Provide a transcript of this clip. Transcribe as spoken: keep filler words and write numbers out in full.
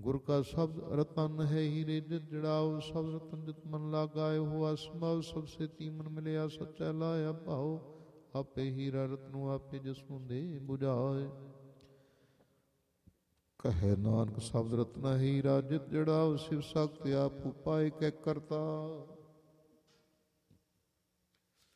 ਗੁਰ ਕਾ ਸ਼ਬਦ ਰਤਨ ਹੈ ਹੀਰੇ ਜਿਤ ਜੜਾਓ, ਸ਼ਬਦ ਰਤਨ ਜਿਤ ਮਨ ਲਾਗਾਏ, ਹੋਆ ਸੰਭਵ ਸਭ ਸੇ ਤੀਮਨ ਮਿਲਿਆ, ਸੱਚਾ ਲਾਇਆ ਭਾਉ, ਆਪੇ ਹੀਰਾ ਰਤਨੁ ਆਪੇ ਜਿਸਨੂੰ ਦੇ ਬੁਝਾਏ। ਕਹੈ ਨਾਨਕ ਸ਼ਬਦ ਰਤਨ ਹੀਰਾ ਜਿਤ ਜੜਾਓ, ਸ਼ਿਵ ਸ਼ਕਤਿ ਆਪੁ ਪਾਇ ਕੈ ਕਰਤਾ,